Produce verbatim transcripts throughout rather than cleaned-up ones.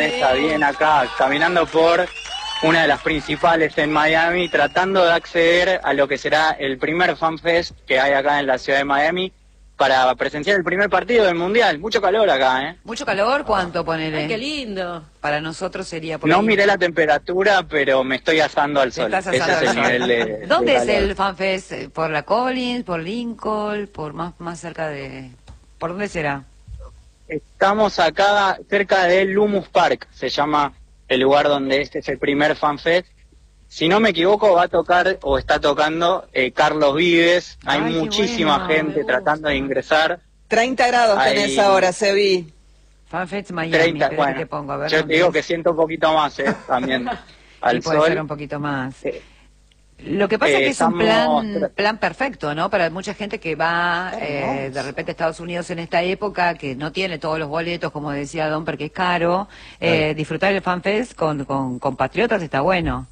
Vanessa? Bien acá, caminando por una de las principales en Miami, tratando de acceder a lo que será el primer FanFest que hay acá en la ciudad de Miami para presenciar el primer partido del Mundial. Mucho calor acá, ¿eh? ¿Mucho calor? ¿Cuánto, ponele? Ay, qué lindo. Para nosotros sería por No ahí. miré la temperatura, pero me estoy asando al sol. Estás Ese asando es al el sol. nivel de... ¿Dónde de es calor. el FanFest? ¿Por la Collins? ¿Por Lincoln? ¿Por más, más cerca de...? ¿Por dónde será? Estamos acá cerca del Lummus Park, se llama el lugar donde este es el primer FanFest. Si no me equivoco, va a tocar o está tocando eh, Carlos Vives. Hay Ay, qué muchísima bueno, gente me tratando de ingresar. treinta grados tenés Hay ahora, Sebi. FanFest Miami, treinta, espera bueno, que te pongo, a ver. yo te dónde digo es. que siento un poquito más, eh, también, al Y puede ser un sol. poquito más. Eh, Lo que pasa eh, es que es un estamos- plan, plan perfecto, ¿no? Para mucha gente que va eh, de repente a Estados Unidos en esta época, que no tiene todos los boletos, como decía Don, porque es caro. Eh, disfrutar el FanFest con, con compatriotas está bueno.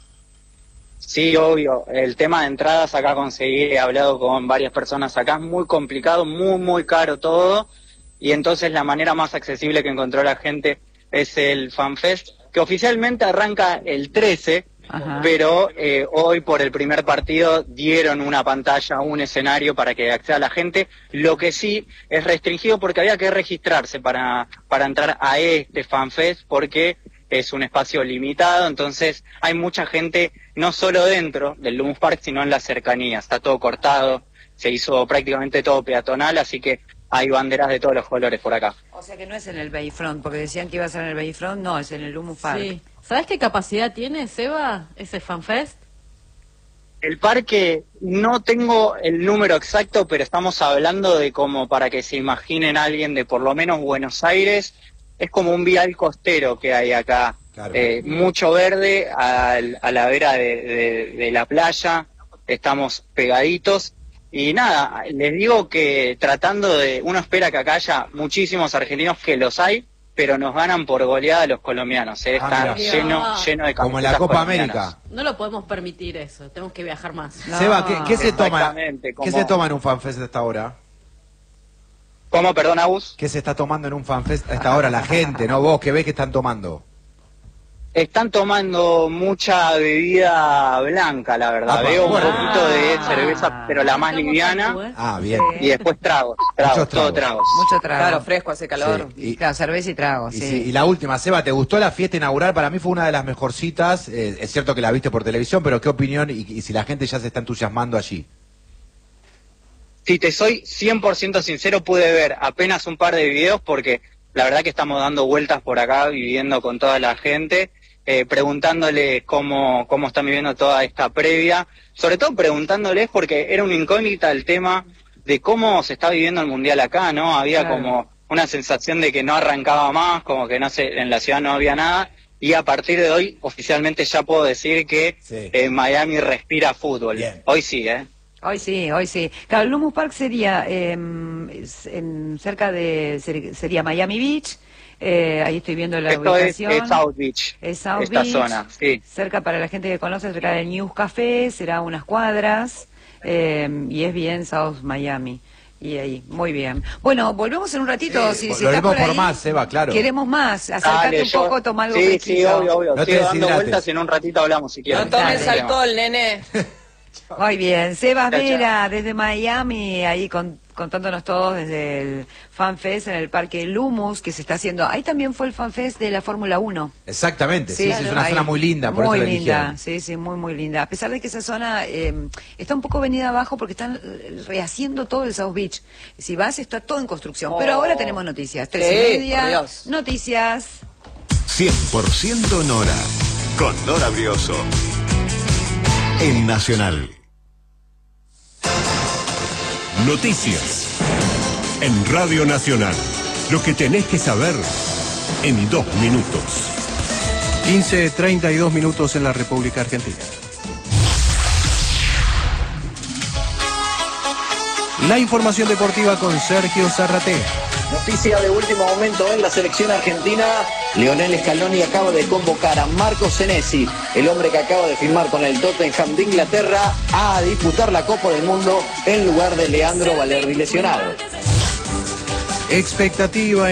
Sí, obvio. El tema de entradas acá conseguí, he hablado con varias personas acá, es muy complicado, muy, muy caro todo. Y entonces la manera más accesible que encontró la gente es el FanFest, que oficialmente arranca el trece, Ajá. pero eh, hoy por el primer partido dieron una pantalla, un escenario para que acceda la gente. Lo que sí es restringido porque había que registrarse para, para entrar a este FanFest porque es un espacio limitado, entonces hay mucha gente no solo dentro del Lummus Park, sino en las cercanías. Está todo cortado, se hizo prácticamente todo peatonal, así que hay banderas de todos los colores por acá. O sea que no es en el Bayfront, porque decían que iba a ser en el Bayfront, no, es en el Lummus Park. Sí. ¿Sabes qué capacidad tiene, Seba, ese FanFest? El parque, no tengo el número exacto, pero estamos hablando de como para que se imaginen alguien de por lo menos Buenos Aires, es como un vial costero que hay acá. Claro. Eh, mucho verde al- a la vera de, de- de la playa, estamos pegaditos. Y nada, les digo que tratando de, uno espera que acá haya muchísimos argentinos, que los hay, pero nos ganan por goleada los colombianos, ¿eh? Ah, Está mira. lleno, lleno de Como en la camisetas Copa colombianas. América. No lo podemos permitir eso, tenemos que viajar más. No. Seba, ¿qué, qué se toma? Exactamente, como- ¿Qué se toma en un FanFest a esta hora? ¿Cómo, perdón, Agus? ¿Qué se está tomando en un FanFest a esta hora la gente, no vos, que ves que están tomando? Están tomando mucha bebida blanca, la verdad. Apa, Veo un bueno. poquito de Ah. cerveza, pero la más Estamos liviana. tanto, ¿eh? Ah, bien. Sí. Y después tragos, tragos, Muchos todo tragos. tragos. Mucho trago. Claro, fresco, hace calor. Sí. Y, Claro, cerveza y trago, y sí. sí, y la última, Seba, ¿te gustó la fiesta inaugural? Para mí fue una de las mejorcitas. Eh, es cierto que la viste por televisión, pero ¿qué opinión y, y si la gente ya se está entusiasmando allí? Si te soy cien por ciento sincero, pude ver apenas un par de videos porque la verdad que estamos dando vueltas por acá, viviendo con toda la gente, eh, preguntándoles cómo, cómo están viviendo toda esta previa, sobre todo preguntándoles porque era una incógnita el tema de cómo se está viviendo el Mundial acá, ¿no? Había Claro. como una sensación de que no arrancaba más, como que no sé, en la ciudad no había nada, y a partir de hoy oficialmente ya puedo decir que Sí. eh, Miami respira fútbol. Bien. Hoy sí, ¿eh? Hoy sí, hoy sí. Claro, el Lummus Park sería eh, es en, cerca de, ser- sería Miami Beach, eh, ahí estoy viendo la Esto es, ubicación. es South Beach, Es South esta Beach, zona, sí. cerca para la gente que conoce, cerca del News Café, será unas cuadras, eh, y es bien South Miami. Y ahí, muy bien. Bueno, volvemos en un ratito, Sí, si, si volvemos estás por por ahí. más, Seba, claro. Queremos más, acercate Dale, un yo- poco, toma algo Sí, sí, fresquito. obvio, obvio. No te Sigo dando deshidrates. vueltas y en un ratito hablamos si quieres. No tomes Dale. alcohol, nene. Muy bien, Sebas Chao, chao. Vera desde Miami, ahí con- contándonos todos desde el FanFest en el Parque Lummus que se está haciendo. Ahí también fue el FanFest de la Fórmula uno. Exactamente, sí, sí, es una ahí. zona muy linda, por muy eso la linda, eligieron. sí, sí, muy, muy linda. A pesar de que esa zona eh, está un poco venida abajo porque están eh, rehaciendo todo el South Beach. Si vas, está todo en construcción. Pero ahora tenemos noticias. Tres Sí, y media, por Dios. noticias. cien por ciento Nora, con Nora Brioso, en Nacional. Noticias, en Radio Nacional. Lo que tenés que saber en dos minutos. quince treinta y dos minutos en la República Argentina. La información deportiva con Sergio Zarratea. Noticia de último momento en la selección argentina. Lionel Scaloni acaba de convocar a Marco Senesi, el hombre que acaba de firmar con el Tottenham de Inglaterra, a disputar la Copa del Mundo en lugar de Leandro Valerdi lesionado. Expectativa